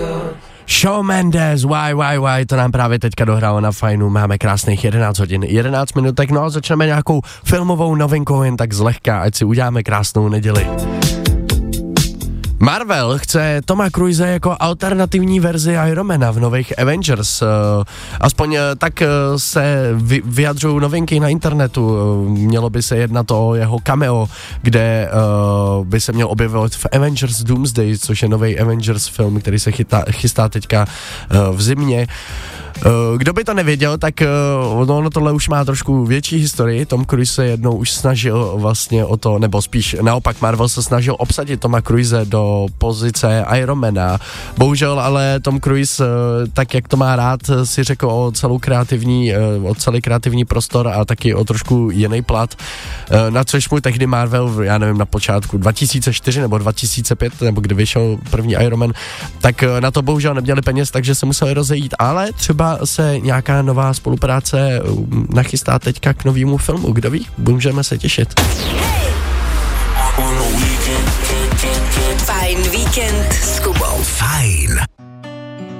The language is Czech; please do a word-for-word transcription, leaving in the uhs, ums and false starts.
Shawn Mendes, why, why, why, to nám právě teďka dohrálo na Fajnu, máme krásných jedenáct hodin, jedenáct minutek, no a začneme nějakou filmovou novinkou jen tak zlehka, ať si uděláme krásnou neděli. Marvel chce Toma Cruise jako alternativní verzi Ironmana v nových Avengers. Aspoň tak se vyjadřují novinky na internetu. Mělo by se jednat o jeho cameo, kde by se měl objevovat v Avengers Doomsday, což je nový Avengers film, který se chytá, chystá teďka v zimě. Kdo by to nevěděl, tak ono tohle už má trošku větší historii. Tom Cruise se jednou už snažil vlastně o to, nebo spíš naopak Marvel se snažil obsadit Toma Cruise do pozice Ironmana. Bohužel ale Tom Cruise, tak jak to má rád, si řekl o celou kreativní, o celý kreativní prostor a taky o trošku jiný plat, na což mu tehdy Marvel, já nevím, na počátku dva tisíce čtyři nebo dva tisíce pět, nebo kdy vyšel první Ironman, tak na to bohužel neměli peněz, takže se museli rozejít, ale třeba se nějaká nová spolupráce nachystá teďka k novému filmu, kdo ví, můžeme se těšit. Fajn víkend s Kubou. Fajn.